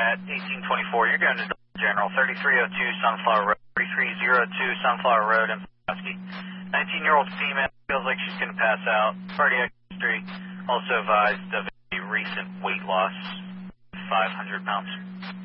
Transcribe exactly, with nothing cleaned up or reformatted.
at eighteen twenty-four. You're going to General, thirty-three oh two Sunflower Road, thirty-three oh two Sunflower Road in Pulaski. nineteen-year-old female feels like she's going to pass out. Cardiac history. Also advised of a recent weight loss, five hundred pounds.